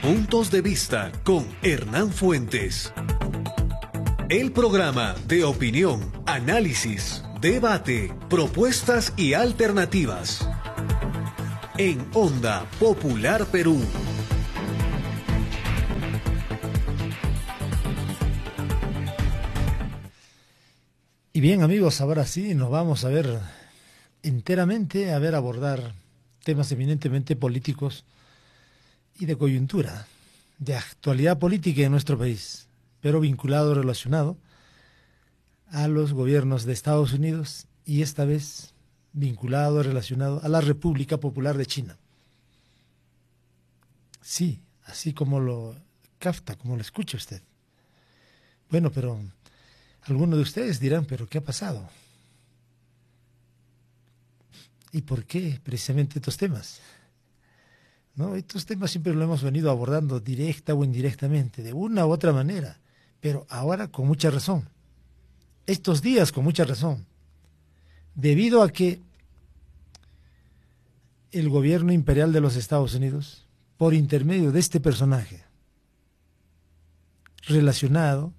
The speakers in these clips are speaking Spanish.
Puntos de Vista con Hernán Fuentes. El programa de opinión, análisis, debate, propuestas y alternativas. En Onda Popular Perú. Y bien, amigos, ahora sí nos vamos a ver enteramente, abordar temas eminentemente políticos y de coyuntura, de actualidad política en nuestro país, pero vinculado, relacionado a los gobiernos de Estados Unidos y esta vez vinculado, relacionado a la República Popular de China. Sí, así como lo capta, como lo escucha usted. Bueno, pero algunos de ustedes dirán, ¿pero qué ha pasado? ¿Y por qué precisamente estos temas? ¿No? Estos temas siempre lo hemos venido abordando directa o indirectamente, de una u otra manera, pero ahora con mucha razón. Estos días con mucha razón, debido a que el gobierno imperial de los Estados Unidos, por intermedio de este personaje relacionado,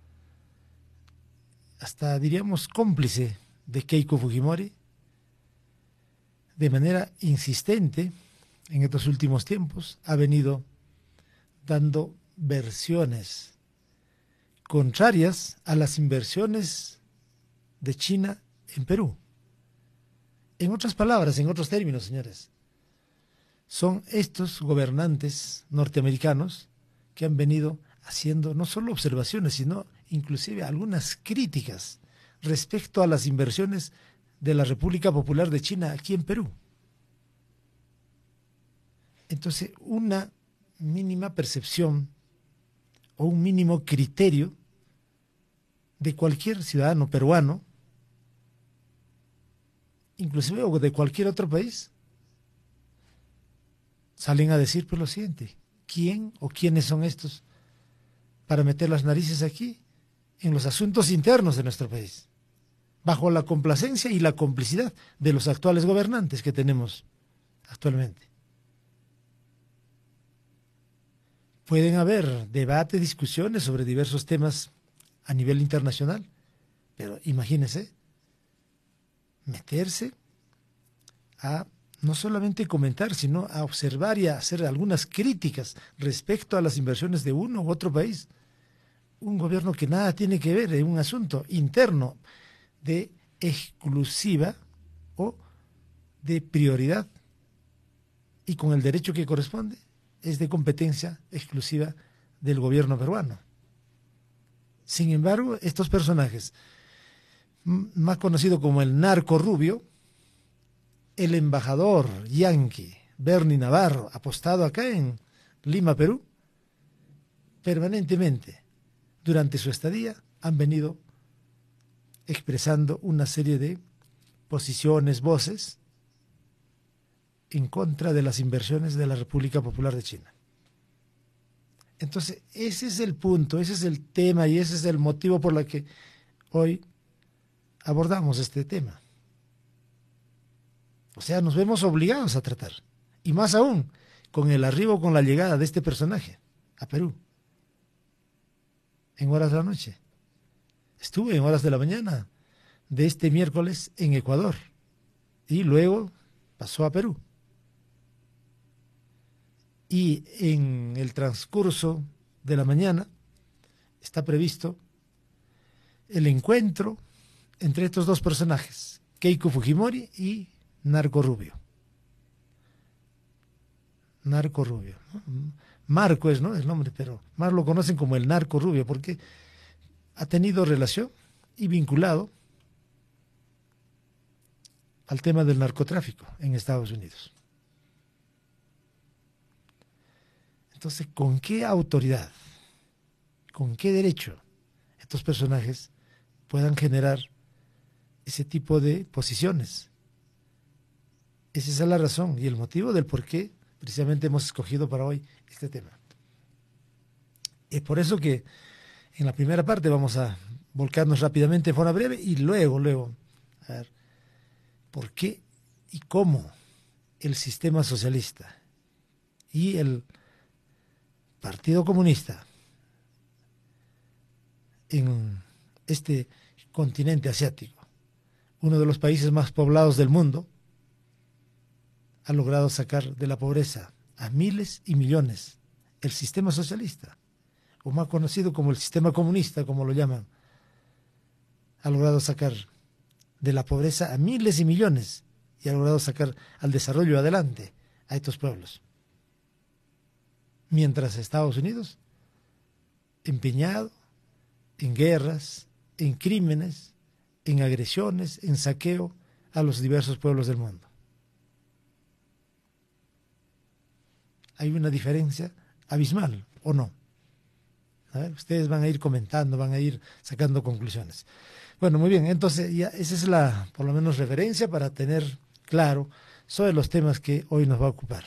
hasta diríamos cómplice de Keiko Fujimori, de manera insistente en estos últimos tiempos, ha venido dando versiones contrarias a las inversiones de China en Perú. En otras palabras, en otros términos, señores, son estos gobernantes norteamericanos que han venido haciendo no solo observaciones, sino inclusive algunas críticas respecto a las inversiones de la República Popular de China aquí en Perú. Entonces, una mínima percepción o un mínimo criterio de cualquier ciudadano peruano, inclusive o de cualquier otro país, salen a decir pues lo siguiente: ¿quién o quiénes son estos para meter las narices aquí en los asuntos internos de nuestro país, bajo la complacencia y la complicidad de los actuales gobernantes que tenemos actualmente? Pueden haber debates, discusiones sobre diversos temas a nivel internacional, pero imagínense meterse a no solamente comentar, sino a observar y a hacer algunas críticas respecto a las inversiones de uno u otro país. Un gobierno que nada tiene que ver en un asunto interno de exclusiva o de prioridad y con el derecho que corresponde, es de competencia exclusiva del gobierno peruano. Sin embargo, estos personajes, más conocido como el narco rubio, el embajador yanqui Bernie Navarro, apostado acá en Lima, Perú, permanentemente durante su estadía han venido expresando una serie de posiciones, voces en contra de las inversiones de la República Popular de China. Entonces, ese es el punto, ese es el tema y ese es el motivo por el que hoy abordamos este tema. O sea, nos vemos obligados a tratar, y más aún con el arribo, con la llegada de este personaje a Perú, en horas de la noche. Estuve en horas de la mañana de este miércoles en Ecuador y luego pasó a Perú. Y en el transcurso de la mañana está previsto el encuentro entre estos dos personajes, Keiko Fujimori y Narco Rubio. Narco Rubio, ¿no? Marco es, ¿no?, el nombre, pero más lo conocen como el Narco Rubio porque ha tenido relación y vinculado al tema del narcotráfico en Estados Unidos. Entonces, ¿con qué autoridad, con qué derecho estos personajes puedan generar ese tipo de posiciones? Esa es la razón y el motivo del por qué precisamente hemos escogido para hoy este tema. Es por eso que en la primera parte vamos a volcarnos rápidamente en forma breve y luego, a ver, ¿por qué y cómo el sistema socialista y el Partido Comunista en este continente asiático, uno de los países más poblados del mundo, ha logrado sacar de la pobreza a miles y millones el sistema socialista, o más conocido como el sistema comunista, como lo llaman. Ha logrado sacar de la pobreza a miles y millones y ha logrado sacar al desarrollo adelante a estos pueblos. Mientras Estados Unidos, empeñado en guerras, en crímenes, en agresiones, en saqueo a los diversos pueblos del mundo. Hay una diferencia abismal, ¿o no? A ver, ustedes van a ir comentando, van a ir sacando conclusiones. Bueno, muy bien, entonces ya esa es la, por lo menos, referencia para tener claro sobre los temas que hoy nos va a ocupar.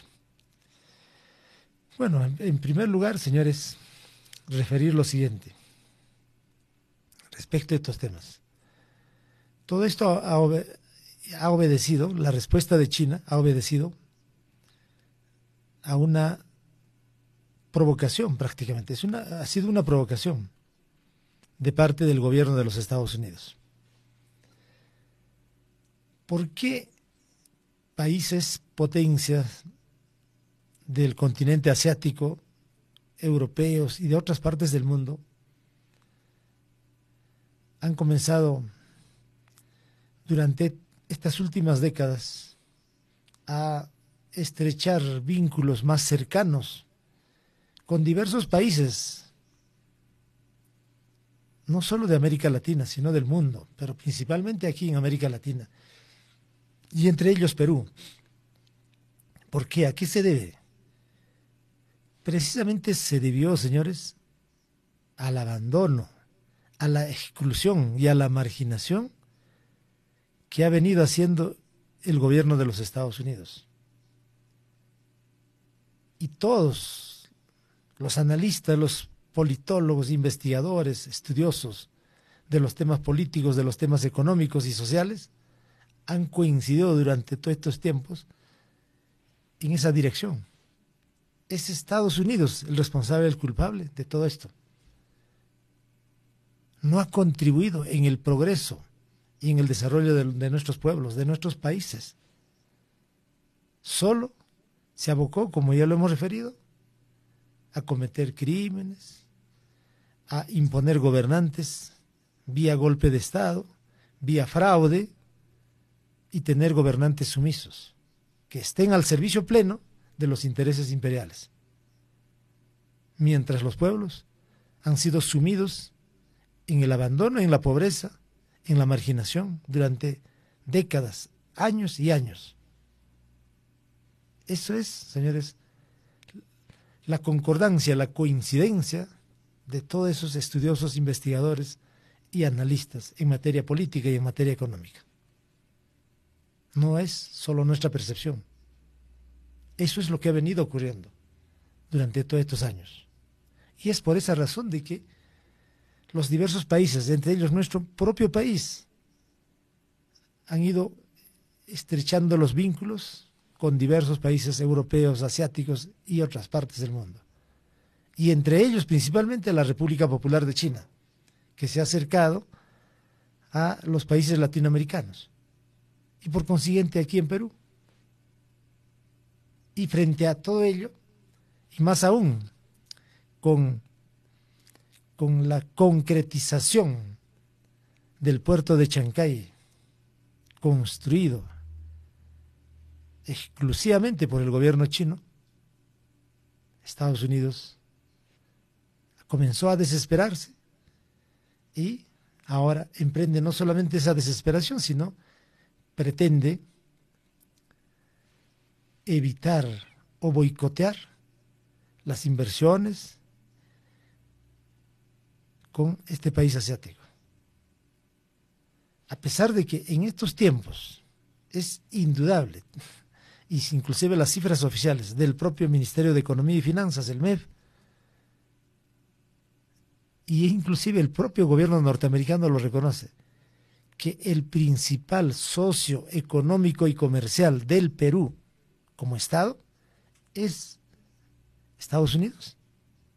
Bueno, en primer lugar, señores, referir lo siguiente respecto a estos temas. Todo esto ha obedecido, la respuesta de China ha obedecido a una provocación prácticamente. Ha sido una provocación de parte del gobierno de los Estados Unidos. ¿Por qué países, potencias del continente asiático, europeos y de otras partes del mundo han comenzado durante estas últimas décadas a estrechar vínculos más cercanos con diversos países, no solo de América Latina, sino del mundo, pero principalmente aquí en América Latina, y entre ellos Perú? ¿Por qué? ¿A qué se debe? Precisamente se debió, señores, al abandono, a la exclusión y a la marginación que ha venido haciendo el gobierno de los Estados Unidos. Y todos los analistas, los politólogos, investigadores, estudiosos de los temas políticos, de los temas económicos y sociales, han coincidido durante todos estos tiempos en esa dirección. Es Estados Unidos el responsable, el culpable de todo esto. No ha contribuido en el progreso y en el desarrollo de nuestros pueblos, de nuestros países. Solo se abocó, como ya lo hemos referido, a cometer crímenes, a imponer gobernantes vía golpe de Estado, vía fraude, y tener gobernantes sumisos, que estén al servicio pleno de los intereses imperiales. Mientras los pueblos han sido sumidos en el abandono, en la pobreza, en la marginación durante décadas, años y años. Eso es, señores, la concordancia, la coincidencia de todos esos estudiosos, investigadores y analistas en materia política y en materia económica. No es solo nuestra percepción. Eso es lo que ha venido ocurriendo durante todos estos años. Y es por esa razón de que los diversos países, entre ellos nuestro propio país, han ido estrechando los vínculos con diversos países europeos, asiáticos y otras partes del mundo. Y entre ellos principalmente la República Popular de China, que se ha acercado a los países latinoamericanos y por consiguiente aquí en Perú. Y frente a todo ello, y más aún con la concretización del puerto de Chancay, construido exclusivamente por el gobierno chino, Estados Unidos comenzó a desesperarse y ahora emprende no solamente esa desesperación, sino pretende evitar o boicotear las inversiones con este país asiático. A pesar de que en estos tiempos es indudable, y inclusive las cifras oficiales del propio Ministerio de Economía y Finanzas, el MEF, y inclusive el propio gobierno norteamericano lo reconoce, que el principal socio económico y comercial del Perú como Estado es Estados Unidos.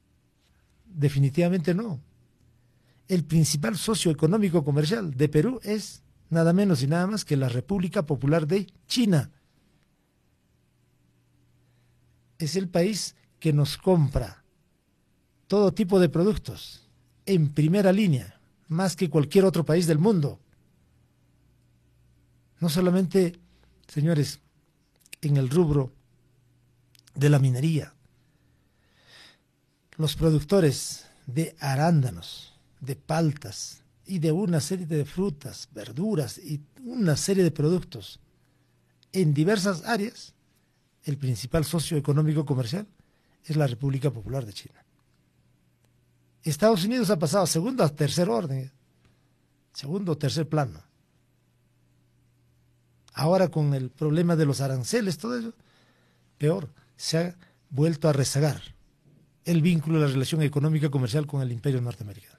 definitivamente no. El principal socio económico comercial de Perú es nada menos y nada más que la República Popular de China. Es el país que nos compra todo tipo de productos en primera línea, más que cualquier otro país del mundo. No solamente, señores, en el rubro de la minería, los productores de arándanos, de paltas y de una serie de frutas, verduras y una serie de productos en diversas áreas, el principal socio económico comercial es la República Popular de China. Estados Unidos ha pasado a segundo a tercer orden, segundo o tercer plano. Ahora con el problema de los aranceles, todo eso, peor, se ha vuelto a rezagar el vínculo de la relación económica comercial con el imperio norteamericano.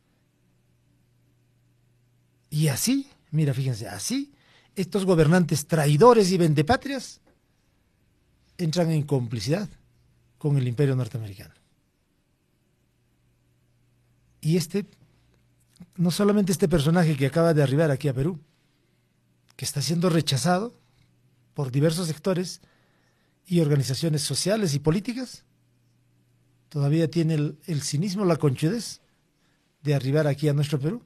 Y así, mira, fíjense, así estos gobernantes traidores y vendepatrias entran en complicidad con el imperio norteamericano. Y no solamente este personaje que acaba de arribar aquí a Perú, que está siendo rechazado por diversos sectores y organizaciones sociales y políticas, todavía tiene el cinismo, la conchudez de arribar aquí a nuestro Perú.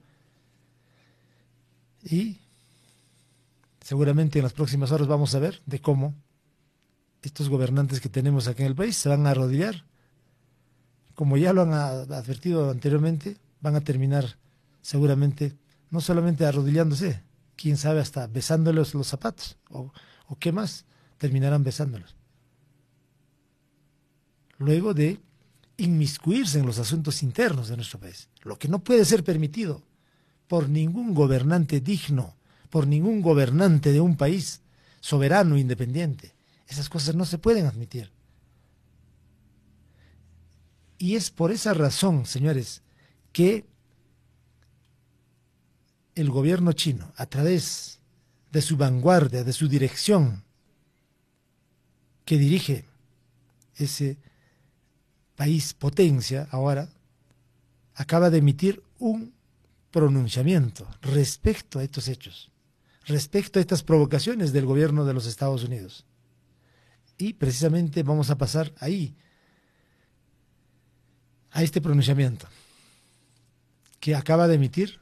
Y seguramente en las próximas horas vamos a ver de cómo estos gobernantes que tenemos aquí en el país se van a arrodillar. Como ya lo han advertido anteriormente, van a terminar seguramente no solamente arrodillándose, quién sabe, hasta besándoles los zapatos, o qué más, terminarán besándolos. Luego de inmiscuirse en los asuntos internos de nuestro país, lo que no puede ser permitido por ningún gobernante digno, por ningún gobernante de un país soberano e independiente. Esas cosas no se pueden admitir. Y es por esa razón, señores, que el gobierno chino, a través de su vanguardia, de su dirección, que dirige ese país potencia ahora, acaba de emitir un pronunciamiento respecto a estos hechos, respecto a estas provocaciones del gobierno de los Estados Unidos. Y precisamente vamos a pasar ahí, a este pronunciamiento que acaba de emitir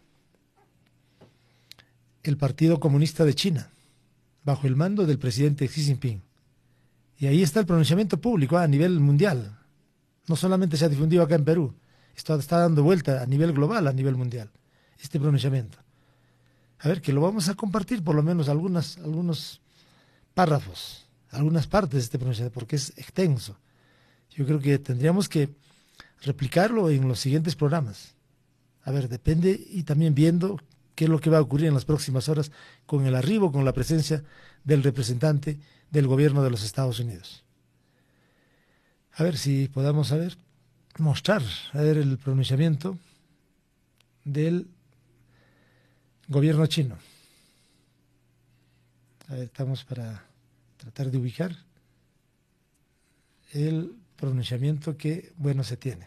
el Partido Comunista de China, bajo el mando del presidente Xi Jinping. Y ahí está el pronunciamiento público a nivel mundial. No solamente se ha difundido acá en Perú, esto está dando vuelta a nivel global, a nivel mundial, este pronunciamiento. A ver, que lo vamos a compartir por lo menos algunos párrafos, algunas partes de este pronunciamiento, porque es extenso. Yo creo que tendríamos que replicarlo en los siguientes programas. A ver, depende, y también viendo qué es lo que va a ocurrir en las próximas horas con el arribo, con la presencia del representante del gobierno de los Estados Unidos. A ver si podamos mostrar el pronunciamiento del gobierno chino. A ver, estamos para tratar de ubicar el pronunciamiento que, bueno, se tiene.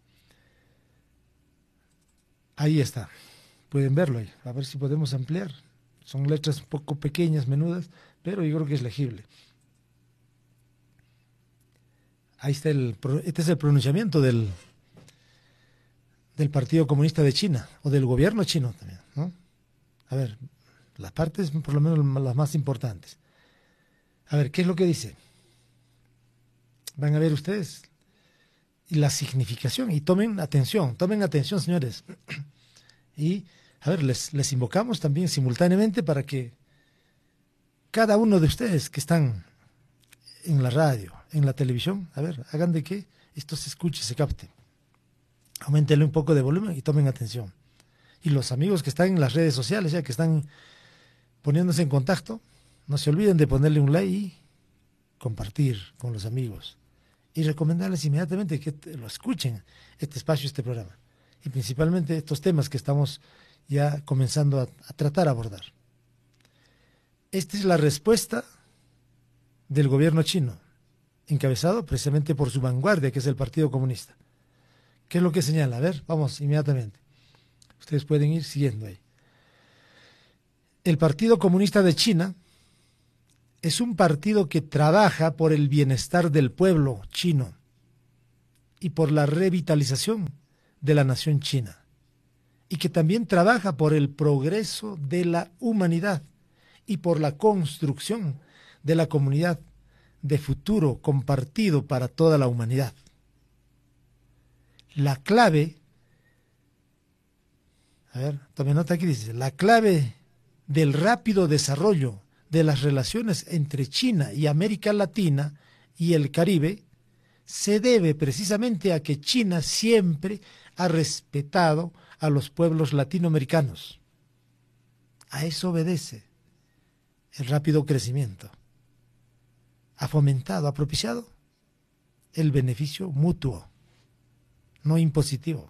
Ahí está. Pueden verlo ahí. A ver si podemos ampliar. Son letras un poco pequeñas, menudas, pero yo creo que es legible. Ahí está este es el pronunciamiento del Partido Comunista de China, o del gobierno chino también, ¿no? A ver, las partes, por lo menos las más importantes. A ver, ¿qué es lo que dice? Van a ver ustedes y la significación, y tomen atención, señores. Y, a ver, les invocamos también simultáneamente para que cada uno de ustedes que están en la radio, en la televisión, a ver, hagan de que esto se escuche, se capte. Aumentenle un poco de volumen y tomen atención. Y los amigos que están en las redes sociales, ya que están poniéndose en contacto, no se olviden de ponerle un like y compartir con los amigos. Y recomendarles inmediatamente que lo escuchen, este espacio, este programa. Y principalmente estos temas que estamos ya comenzando a tratar, a abordar. Esta es la respuesta del gobierno chino, encabezado precisamente por su vanguardia, que es el Partido Comunista, ¿Qué es lo que señala? A ver, vamos inmediatamente. Ustedes pueden ir siguiendo ahí. El Partido Comunista de China es un partido que trabaja por el bienestar del pueblo chino y por la revitalización de la nación china, y que también trabaja por el progreso de la humanidad y por la construcción de la comunidad de futuro compartido para toda la humanidad. La clave, a ver, tome nota aquí, dice, la clave del rápido desarrollo de las relaciones entre China y América Latina y el Caribe se debe precisamente a que China siempre ha respetado a los pueblos latinoamericanos. A eso obedece el rápido crecimiento. Ha fomentado, ha propiciado el beneficio mutuo, no impositivo.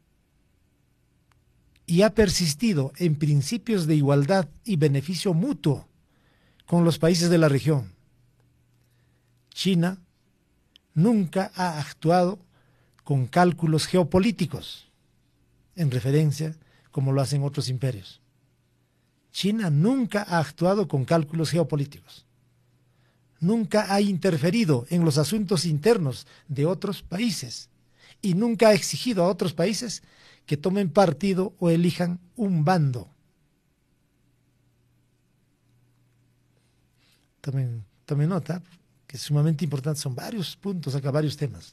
Y ha persistido en principios de igualdad y beneficio mutuo con los países de la región. China nunca ha actuado con cálculos geopolíticos, en referencia como lo hacen otros imperios. China nunca ha actuado con cálculos geopolíticos. Nunca ha interferido en los asuntos internos de otros países y nunca ha exigido a otros países que tomen partido o elijan un bando. Tomen nota, que es sumamente importante, son varios puntos acá, varios temas.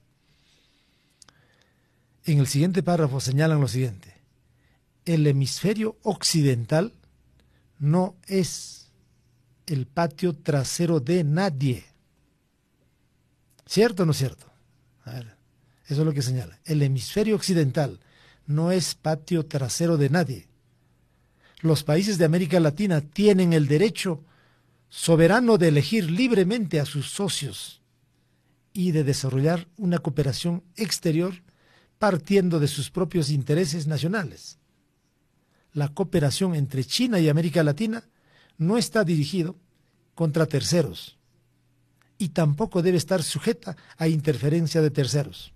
En el siguiente párrafo señalan lo siguiente: el hemisferio occidental no es el patio trasero de nadie. ¿Cierto o no es cierto? A ver, eso es lo que señala. El hemisferio occidental no es patio trasero de nadie. Los países de América Latina tienen el derecho soberano de elegir libremente a sus socios y de desarrollar una cooperación exterior partiendo de sus propios intereses nacionales. La cooperación entre China y América Latina no está dirigido contra terceros y tampoco debe estar sujeta a interferencia de terceros.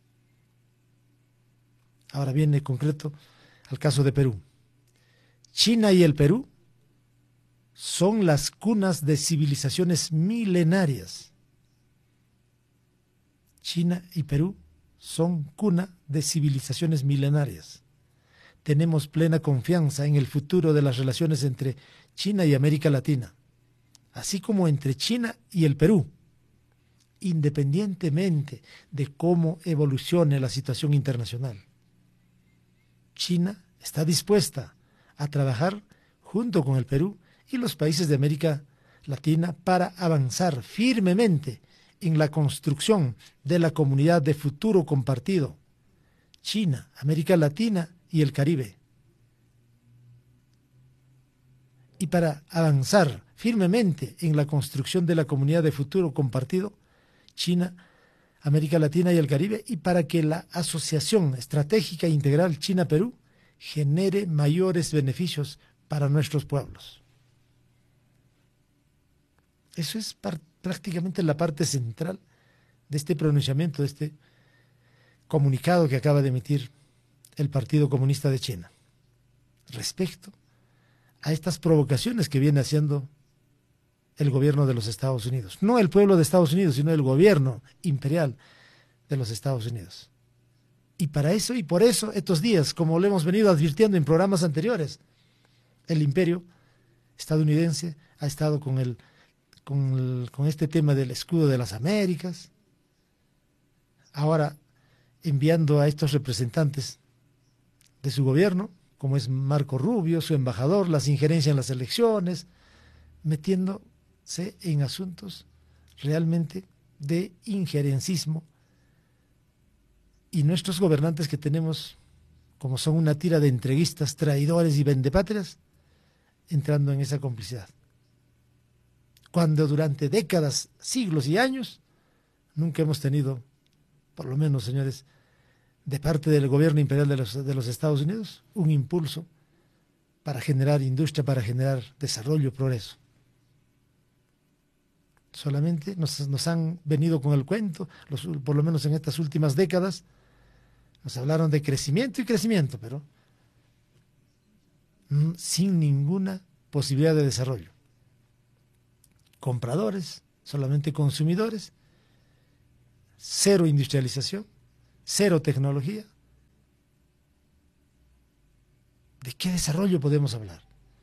Ahora viene concreto al caso de Perú. China y el Perú son las cunas de civilizaciones milenarias. China y Perú son cuna de civilizaciones milenarias. Tenemos plena confianza en el futuro de las relaciones entre China y América Latina, así como entre China y el Perú, independientemente de cómo evolucione la situación internacional. China está dispuesta a trabajar junto con el Perú y los países de América Latina para avanzar firmemente en la construcción de la comunidad de futuro compartido, China, América Latina y el Caribe. Y para avanzar firmemente en la construcción de la comunidad de futuro compartido, China, América Latina y el Caribe, y para que la asociación estratégica integral China-Perú genere mayores beneficios para nuestros pueblos. Eso es prácticamente la parte central de este pronunciamiento, de este comunicado que acaba de emitir el Partido Comunista de China respecto a estas provocaciones que viene haciendo el gobierno de los Estados Unidos. No el pueblo de Estados Unidos, sino el gobierno imperial de los Estados Unidos. Y para eso y por eso estos días, como lo hemos venido advirtiendo en programas anteriores, el imperio estadounidense ha estado con este tema del escudo de las Américas, ahora enviando a estos representantes de su gobierno, como es Marco Rubio, su embajador, las injerencias en las elecciones, metiéndose en asuntos realmente de injerencismo. Y nuestros gobernantes que tenemos, como son una tira de entreguistas, traidores y vendepatrias, entrando en esa complicidad. Cuando durante décadas, siglos y años, nunca hemos tenido, por lo menos, señores, de parte del gobierno imperial de los Estados Unidos, un impulso para generar industria, para generar desarrollo, progreso. Solamente nos han venido con el cuento, por lo menos en estas últimas décadas, Nos hablaron de crecimiento y crecimiento, pero sin ninguna posibilidad de desarrollo. Compradores, solamente consumidores, cero industrialización, cero tecnología. ¿De qué desarrollo podemos hablar?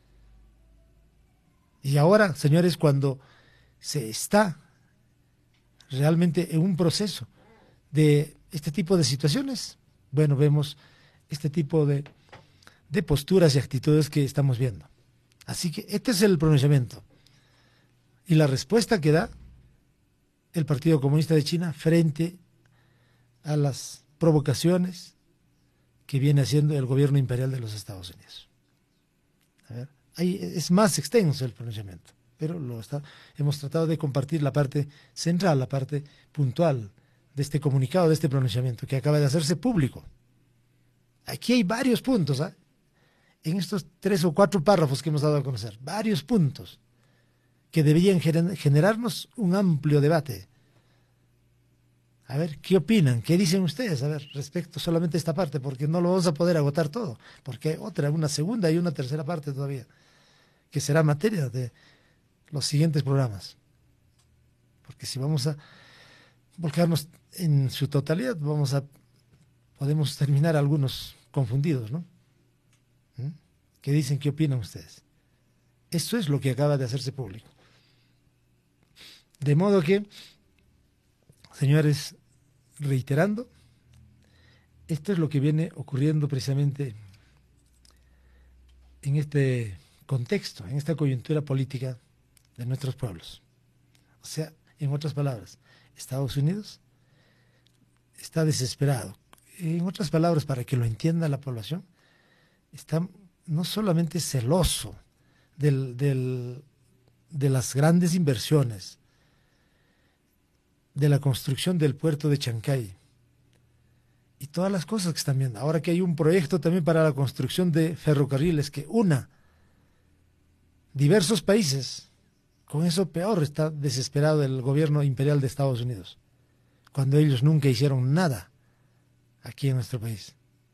Y ahora, señores, cuando se está realmente en un proceso de este tipo de situaciones, bueno, vemos este tipo de posturas y actitudes que estamos viendo. Así que este es el pronunciamiento y la respuesta que da el Partido Comunista de China frente a las provocaciones que viene haciendo el gobierno imperial de los Estados Unidos. A ver, ahí es más extenso el pronunciamiento, pero hemos tratado de compartir la parte central, la parte puntual de este comunicado, de este pronunciamiento que acaba de hacerse público. Aquí hay varios puntos, ¿eh? En estos 3 o 4 párrafos que hemos dado a conocer, varios puntos que deberían generarnos un amplio debate. A ver, ¿qué opinan? ¿Qué dicen ustedes? A ver, respecto solamente a esta parte, porque no lo vamos a poder agotar todo, porque hay una segunda y una tercera parte todavía, que será materia de los siguientes programas. Porque si vamos a volcarnos en su totalidad, podemos terminar algunos confundidos, ¿no? ¿Qué dicen? ¿Qué opinan ustedes? Eso es lo que acaba de hacerse público. De modo que, señores, reiterando, esto es lo que viene ocurriendo precisamente en este contexto, en esta coyuntura política de nuestros pueblos. O sea, en otras palabras, Estados Unidos está desesperado. En otras palabras, para que lo entienda la población, está no solamente celoso de las grandes inversiones, de la construcción del puerto de Chancay y todas las cosas que están viendo. Ahora que hay un proyecto también para la construcción de ferrocarriles que una diversos países, con eso peor está desesperado el gobierno imperial de Estados Unidos, cuando ellos nunca hicieron nada aquí en nuestro país.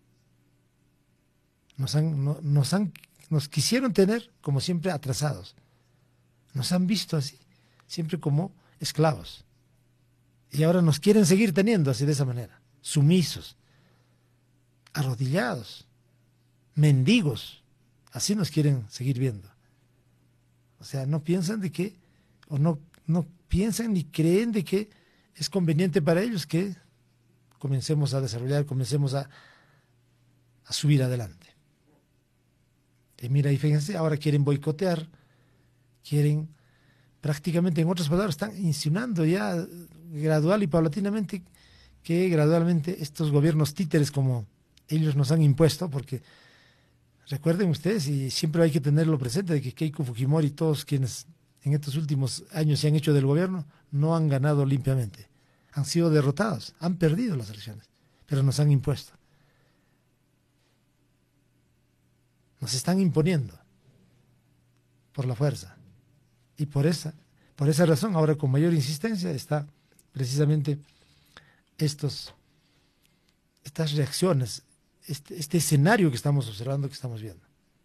Nos quisieron tener, como siempre, atrasados. Nos han visto así, siempre como esclavos. Y ahora nos quieren seguir teniendo así, de esa manera, sumisos, arrodillados, mendigos. Así nos quieren seguir viendo. O sea, no piensan de que, o no piensan ni creen de que es conveniente para ellos que comencemos a desarrollar, comencemos a subir adelante. Y mira, y fíjense, ahora quieren boicotear, quieren prácticamente, en otras palabras, están insinuando ya gradual y paulatinamente que gradualmente estos gobiernos títeres como ellos nos han impuesto, porque recuerden ustedes, y siempre hay que tenerlo presente, de que Keiko Fujimori y todos quienes en estos últimos años se han hecho del gobierno no han ganado limpiamente, han sido derrotados, han perdido las elecciones, pero nos han impuesto. Nos están imponiendo por la fuerza. Y por esa razón, ahora con mayor insistencia, está precisamente estas reacciones, este escenario que estamos observando, que estamos viendo.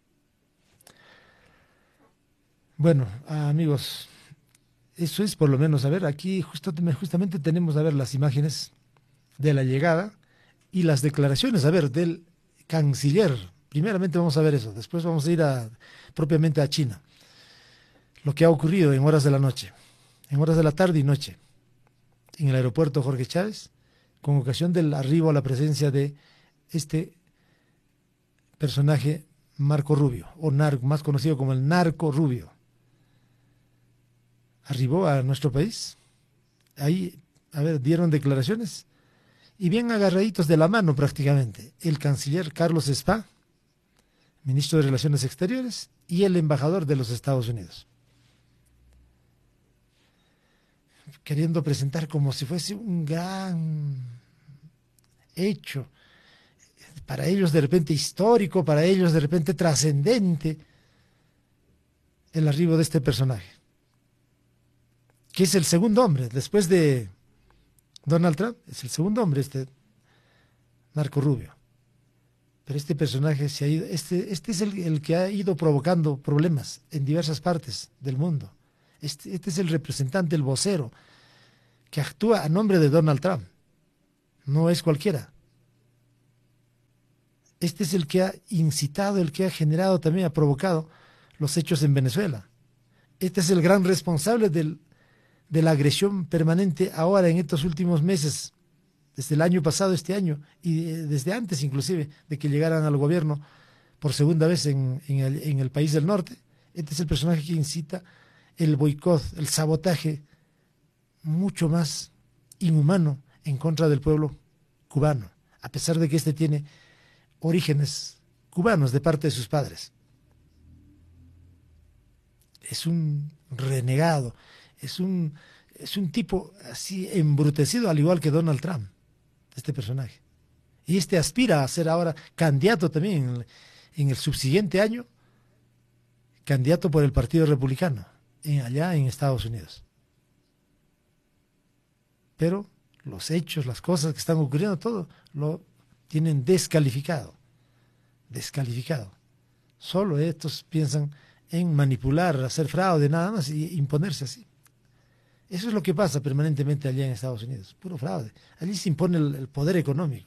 Bueno, amigos, eso es por lo menos, a ver, aquí justamente tenemos, a ver, las imágenes de la llegada y las declaraciones, a ver, del canciller. Primeramente vamos a ver eso, después vamos a ir propiamente a China. Lo que ha ocurrido en horas de la noche, en horas de la tarde y noche, en el aeropuerto Jorge Chávez, con ocasión del arribo a la presencia de este personaje Marco Rubio, o más conocido como el Narco Rubio. Arribó a nuestro país, ahí, a ver, dieron declaraciones, y bien agarraditos de la mano prácticamente, el canciller Carlos Spa, ministro de Relaciones Exteriores, y el embajador de los Estados Unidos, queriendo presentar como si fuese un gran hecho, para ellos de repente histórico, para ellos de repente trascendente, el arribo de este personaje, que es el segundo hombre, después de Donald Trump, es el segundo hombre, Marco Rubio. Pero este personaje se ha ido, este es el que ha ido provocando problemas en diversas partes del mundo. Este es el representante, el vocero, que actúa a nombre de Donald Trump. No es cualquiera. Este es el que ha incitado, el que ha generado, también ha provocado los hechos en Venezuela. Este es el gran responsable de la agresión permanente ahora en estos últimos meses, desde el año pasado, este año, y desde antes inclusive de que llegaran al gobierno por segunda vez en el país del norte. Este es el personaje que incita el boicot, el sabotaje mucho más inhumano en contra del pueblo cubano, a pesar de que este tiene orígenes cubanos de parte de sus padres. Es un renegado, es un tipo así embrutecido, al igual que Donald Trump, este personaje. Y este aspira a ser ahora candidato también en el subsiguiente año, candidato por el Partido Republicano, allá en Estados Unidos. Pero los hechos, las cosas que están ocurriendo, todo lo tienen descalificado. Descalificado. Solo estos piensan en manipular, hacer fraude, nada más, y imponerse así. Eso es lo que pasa permanentemente allá en Estados Unidos, puro fraude. Allí se impone el poder económico.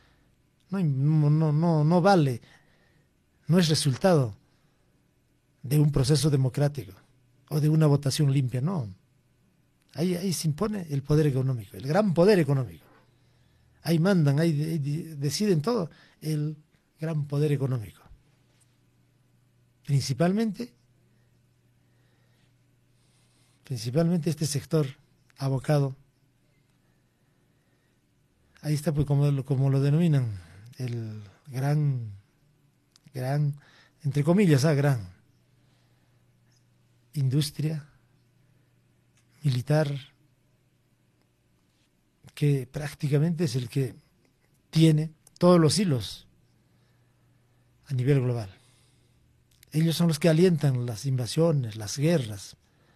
No vale, no es resultado de un proceso democrático o de una votación limpia, no. Ahí se impone el poder económico, el gran poder económico. Ahí mandan, ahí deciden todo, el gran poder económico. Principalmente este sector abocado, ahí está, pues como lo denominan, el gran, entre comillas, gran industria militar, que prácticamente es el que tiene todos los hilos a nivel global. Ellos son los que alientan las invasiones, las guerras,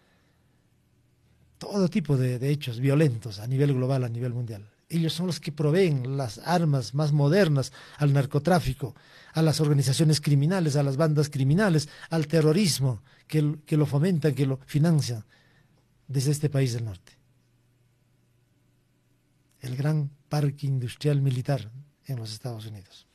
todo tipo de hechos violentos a nivel global, a nivel mundial. Ellos son los que proveen las armas más modernas al narcotráfico, a las organizaciones criminales, a las bandas criminales, al terrorismo, que lo fomentan, que lo financian desde este país del norte. El gran parque industrial militar en los Estados Unidos.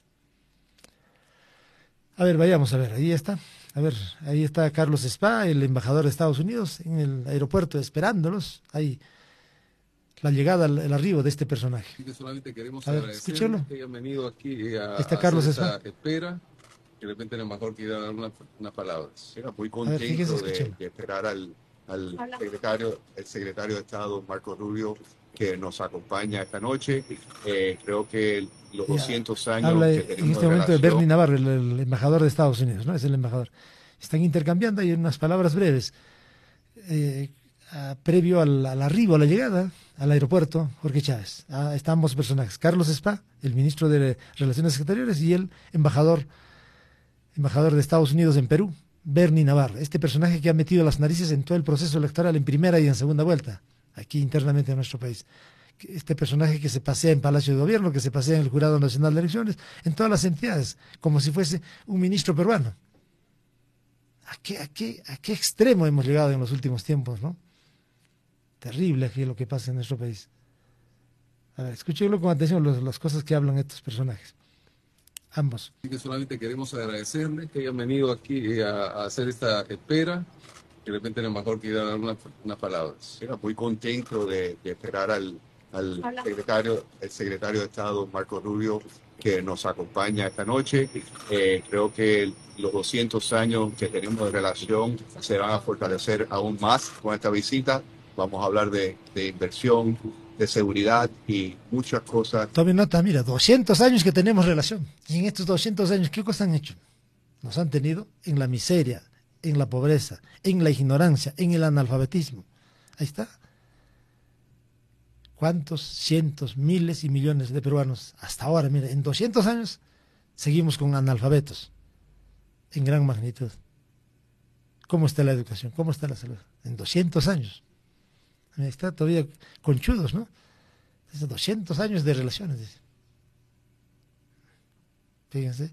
A ver, vayamos a ver, ahí está. A ver, ahí está Carlos Spa, el embajador de Estados Unidos, en el aeropuerto esperándolos. Ahí la llegada, el arribo de este personaje. Sí, que solamente queremos a ver, escúchalo. Que hayan venido aquí a está Carlos Spa. Espera, que de repente a lo mejor quiera dar unas palabras. Era muy contento de esperar al secretario de Estado, Marco Rubio, que nos acompaña esta noche. Creo que los 200 años habla que tenemos en este momento de Bernie Navarro, el embajador de Estados Unidos, ¿no? Es el embajador. Están intercambiando ahí unas palabras breves. Previo al arribo, a la llegada al aeropuerto, Jorge Chávez. Están ambos personajes, Carlos Spa, el ministro de Relaciones Exteriores, y el embajador de Estados Unidos en Perú, Bernie Navarro. Este personaje que ha metido las narices en todo el proceso electoral en primera y en segunda vuelta, aquí internamente en nuestro país. Este personaje que se pasea en Palacio de Gobierno, que se pasea en el Jurado Nacional de Elecciones, en todas las entidades, como si fuese un ministro peruano. ¿A qué extremo hemos llegado en los últimos tiempos, no? Terrible aquí lo que pasa en nuestro país. A ver, escúchenlo con atención las cosas que hablan estos personajes. Ambos. Así que solamente queremos agradecerles que hayan venido aquí a hacer esta espera. Que de repente a lo mejor quiera dar unas palabras. Era muy contento de esperar al secretario de Estado, Marco Rubio, que nos acompaña esta noche. Creo que los 200 años que tenemos de relación se van a fortalecer aún más con esta visita. Vamos a hablar de inversión, de seguridad y muchas cosas. Tome nota, mira, 200 años que tenemos relación. Y en estos 200 años, ¿qué cosas han hecho? Nos han tenido en la miseria, en la pobreza, en la ignorancia, en el analfabetismo. Ahí está. ¿Cuántos cientos, miles y millones de peruanos hasta ahora? Mira, en 200 años seguimos con analfabetos en gran magnitud. ¿Cómo está la educación? ¿Cómo está la salud? En 200 años. Ahí está todavía conchudos, ¿no? Desde 200 años de relaciones. Fíjense.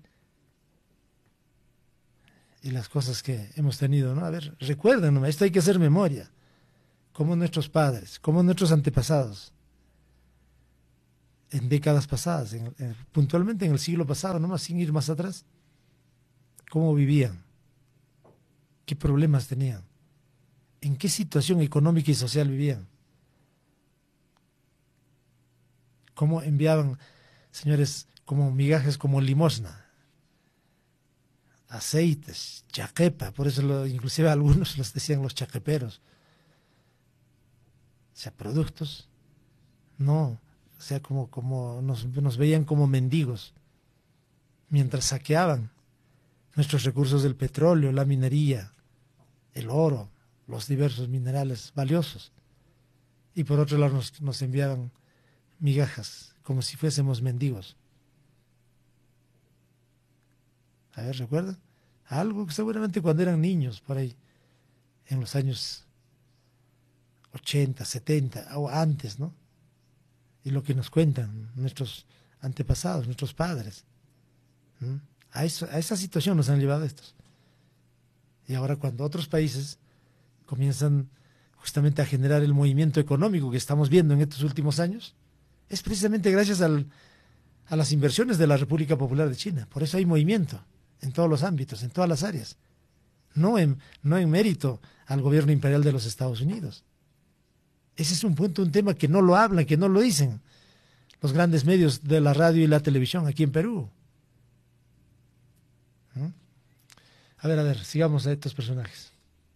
Y las cosas que hemos tenido, ¿no? A ver, recuerden, ¿no? Esto hay que hacer memoria. Como nuestros padres, como nuestros antepasados, en décadas pasadas, puntualmente en el siglo pasado, nomás sin ir más atrás, cómo vivían, qué problemas tenían, en qué situación económica y social vivían, cómo enviaban, señores, como migajas, como limosna, aceites, chaquepa, por eso inclusive algunos los decían los chaqueperos, o sea, productos, no, o sea, como nos veían como mendigos, mientras saqueaban nuestros recursos del petróleo, la minería, el oro, los diversos minerales valiosos, y por otro lado nos enviaban migajas, como si fuésemos mendigos. A ver, ¿recuerdan? Algo que seguramente cuando eran niños, por ahí, en los años 80, 70, o antes, ¿no? Y lo que nos cuentan nuestros antepasados, nuestros padres. A esa situación nos han llevado estos. Y ahora cuando otros países comienzan justamente a generar el movimiento económico que estamos viendo en estos últimos años, es precisamente gracias a las inversiones de la República Popular de China. Por eso hay movimiento en todos los ámbitos, en todas las áreas. No en mérito al gobierno imperial de los Estados Unidos. Ese es un punto, un tema que no lo hablan, que no lo dicen los grandes medios de la radio y la televisión aquí en Perú. A ver, sigamos a estos personajes.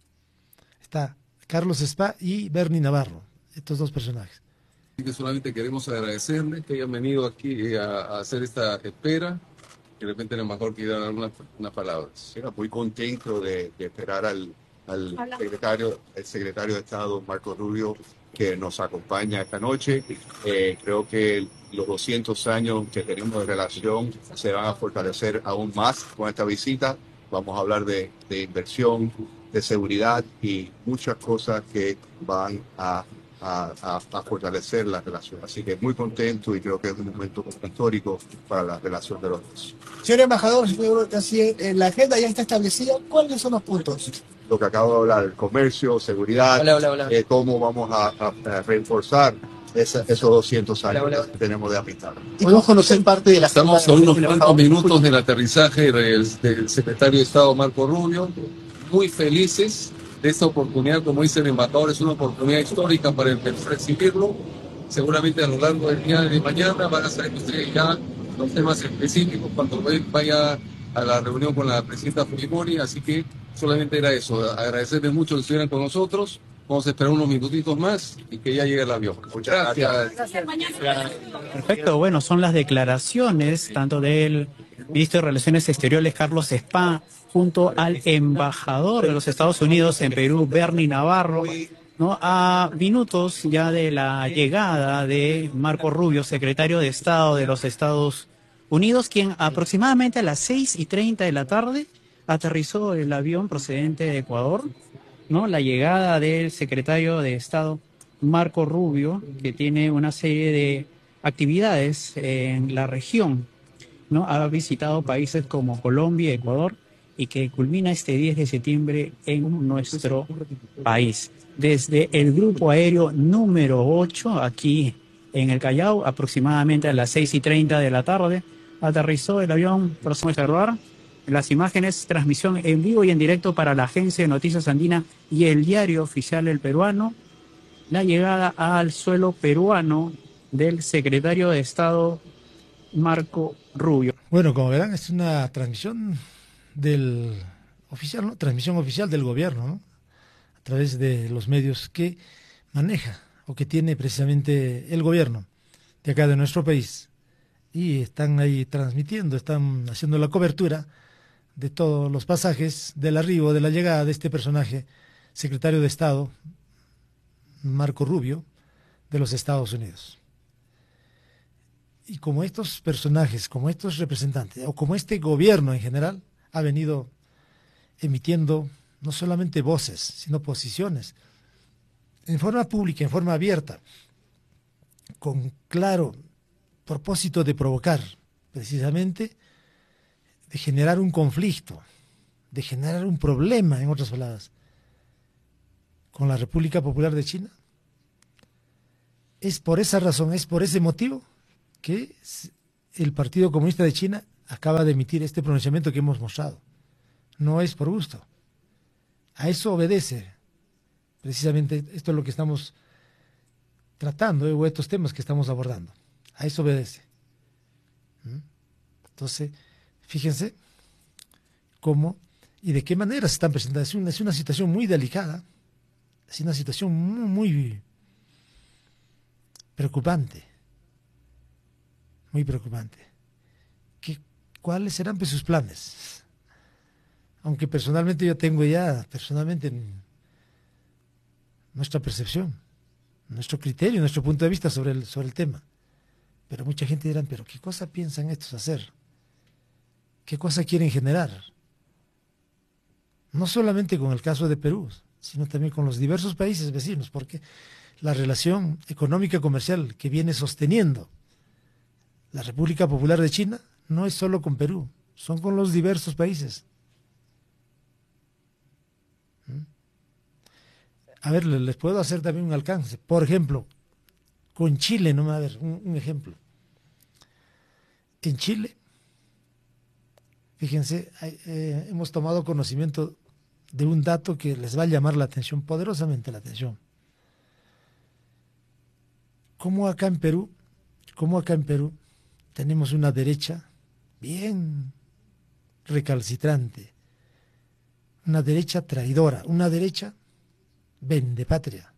Está Carlos Spa y Bernie Navarro, estos dos personajes. Así que solamente queremos agradecerles que hayan venido aquí a hacer esta espera. De repente a lo mejor quiero dar unas palabras. Era muy contento de esperar al secretario de Estado, Marco Rubio, que nos acompaña esta noche. Creo que los 200 años que tenemos de relación se van a fortalecer aún más con esta visita. Vamos a hablar de inversión, de seguridad y muchas cosas que van a fortalecer la relación. Así que muy contento y creo que es un momento histórico para la relación de los dos. Señor embajador, la agenda ya está establecida. ¿Cuáles son los puntos? Lo que acabo de hablar, el comercio, seguridad, Hola. cómo vamos a reforzar esos 200 años que tenemos de amistad. Podemos conocer parte de la Estamos a unos cuantos minutos del aterrizaje del secretario de Estado Marco Rubio. Muy felices de esta oportunidad, como dice el embajador, es una oportunidad histórica para el Perú recibirlo. Seguramente a lo largo del día de mañana van a saber ustedes ya los temas específicos cuando vaya a la reunión con la presidenta Fujimori, así que solamente era eso, agradecerles mucho que estuvieran con nosotros. Vamos a esperar unos minutitos más y que ya llegue el avión. Muchas gracias. Perfecto, bueno, son las declaraciones tanto del ministro de Relaciones Exteriores, Carlos Spa, junto al embajador de los Estados Unidos en Perú, Bernie Navarro, ¿no? A minutos ya de la llegada de Marco Rubio, secretario de Estado de los Estados Unidos, quien aproximadamente a las 6:30 de la tarde aterrizó el avión procedente de Ecuador, ¿no? La llegada del secretario de Estado Marco Rubio, que tiene una serie de actividades en la región, ¿no? Ha visitado países como Colombia, Ecuador, y que culmina este 10 de septiembre en nuestro país. Desde el grupo aéreo número 8, aquí en el Callao, aproximadamente a las 6:30 de la tarde, aterrizó el avión. Próximo a observar las imágenes, transmisión en vivo y en directo para la Agencia de Noticias Andina y el Diario Oficial El Peruano, la llegada al suelo peruano del secretario de Estado Marco Rubio. Bueno, como verán, es una transmisión oficial, ¿no? Transmisión oficial del gobierno, ¿no? A través de los medios que maneja o que tiene precisamente el gobierno de acá de nuestro país. Y están ahí transmitiendo, están haciendo la cobertura de todos los pasajes del arribo, de la llegada de este personaje, secretario de Estado, Marco Rubio, de los Estados Unidos. Y como estos personajes, como estos representantes, o como este gobierno en general, ha venido emitiendo no solamente voces, sino posiciones, en forma pública, en forma abierta, con claro propósito de provocar, precisamente, de generar un conflicto, de generar un problema, en otras palabras, con la República Popular de China. Es por esa razón, es por ese motivo que el Partido Comunista de China acaba de emitir este pronunciamiento que hemos mostrado. No es por gusto. A eso obedece. Precisamente esto es lo que estamos tratando, o estos temas que estamos abordando. A eso obedece. Entonces, fíjense cómo y de qué manera se están presentando. Es una situación muy delicada, es una situación muy preocupante, muy preocupante. ¿Cuáles serán pues sus planes? Aunque personalmente yo tengo ya, nuestra percepción, nuestro criterio, nuestro punto de vista sobre el tema. Pero mucha gente dirá, pero ¿qué cosa piensan estos hacer? ¿Qué cosa quieren generar? No solamente con el caso de Perú, sino también con los diversos países vecinos, porque la relación económica comercial que viene sosteniendo la República Popular de China no es solo con Perú, son con los diversos países. A ver, les puedo hacer también un alcance. Por ejemplo, con Chile, no me va a ver un ejemplo. En Chile, fíjense, hemos tomado conocimiento de un dato que les va a llamar la atención, poderosamente la atención. Como acá en Perú tenemos una derecha bien recalcitrante, una derecha traidora, una derecha vendepatria.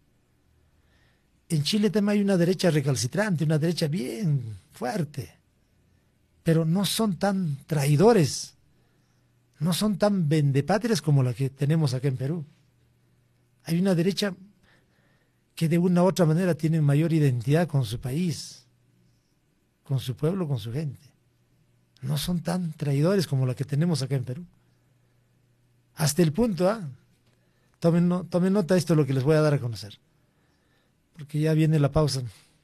En Chile también hay una derecha recalcitrante, una derecha bien fuerte, pero no son tan traidores, no son tan vendepatrias como la que tenemos acá en Perú. Hay una derecha que de una u otra manera tiene mayor identidad con su país, con su pueblo, con su gente. No son tan traidores como la que tenemos acá en Perú. Hasta el punto, tomen nota, esto es lo que les voy a dar a conocer, porque ya viene la pausa,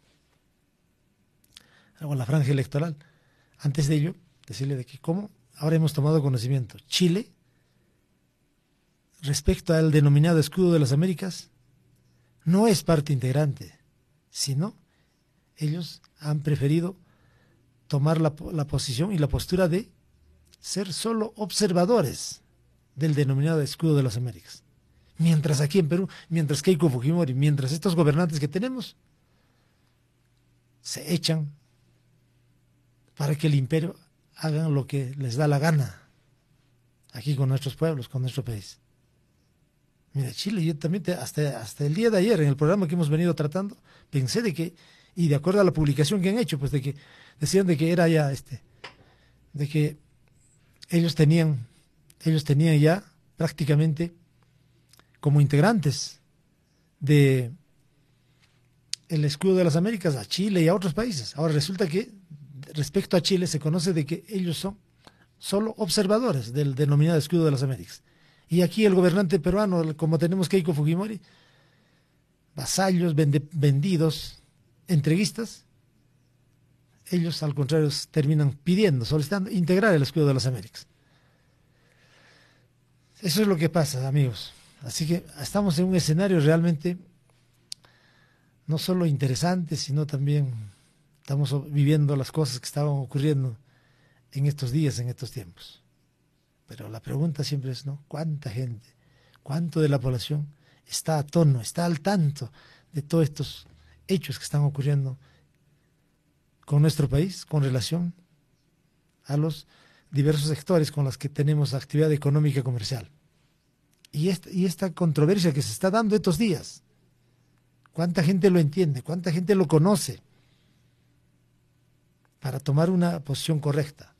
o la franja electoral. Antes de ello, decirle de que como ahora hemos tomado conocimiento, Chile, respecto al denominado Escudo de las Américas, no es parte integrante, sino ellos han preferido tomar la posición y la postura de ser solo observadores del denominado Escudo de las Américas. Mientras aquí en Perú, mientras Keiko Fujimori, mientras estos gobernantes que tenemos se echan para que el imperio hagan lo que les da la gana aquí con nuestros pueblos, con nuestro país. Mira, Chile, yo también hasta el día de ayer en el programa que hemos venido tratando, pensé de que, y de acuerdo a la publicación que han hecho, pues de que decían de que era ya de que ellos tenían ya prácticamente como integrantes de el Escudo de las Américas a Chile y a otros países. Ahora resulta que respecto a Chile se conoce de que ellos son solo observadores del denominado Escudo de las Américas. Y aquí el gobernante peruano, como tenemos Keiko Fujimori, vasallos, vendidos, entreguistas, ellos al contrario terminan pidiendo, solicitando integrar el Escudo de las Américas. Eso es lo que pasa, amigos. Así que estamos en un escenario realmente no solo interesante, sino también estamos viviendo las cosas que estaban ocurriendo en estos días, en estos tiempos. Pero la pregunta siempre es, ¿no? ¿Cuánta gente, cuánto de la población está a tono, está al tanto de todos estos hechos que están ocurriendo con nuestro país, con relación a los diversos sectores con los que tenemos actividad económica y comercial? Y esta controversia que se está dando estos días, ¿cuánta gente lo entiende? ¿Cuánta gente lo conoce para tomar una posición correcta?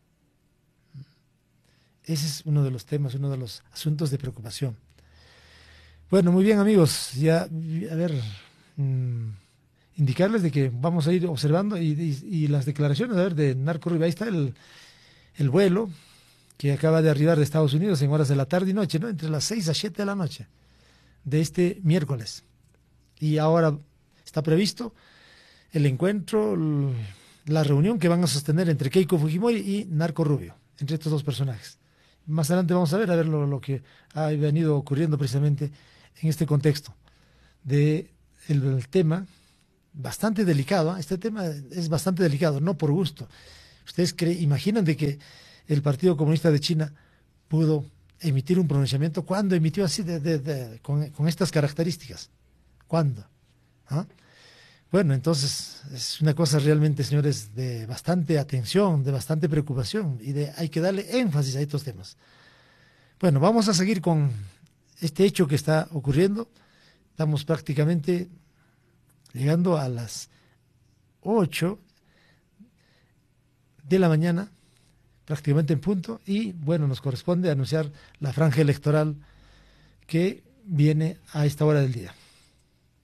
Ese es uno de los temas, uno de los asuntos de preocupación. Bueno, muy bien, amigos, ya, a ver, indicarles de que vamos a ir observando y las declaraciones, a ver, de Narco Rubio. Ahí está el vuelo que acaba de arribar de Estados Unidos en horas de la tarde y noche, ¿no? Entre las 6 a 7 de la noche de este miércoles. Y ahora está previsto el encuentro, la reunión que van a sostener entre Keiko Fujimori y Narco Rubio. entre estos dos personajes. Más adelante vamos a ver lo que ha venido ocurriendo precisamente en este contexto de el tema bastante delicado. Este tema es bastante delicado, no por gusto. ¿Ustedes imaginan de que el Partido Comunista de China pudo emitir un pronunciamiento? ¿Cuándo emitió así con estas características? ¿Cuándo? ¿Ah? Bueno, entonces es una cosa realmente, señores, de bastante atención, de bastante preocupación y hay que darle énfasis a estos temas. Bueno, vamos a seguir con este hecho que está ocurriendo. Estamos prácticamente llegando a las 8 de la mañana, prácticamente en punto, y bueno, nos corresponde anunciar la franja electoral que viene a esta hora del día.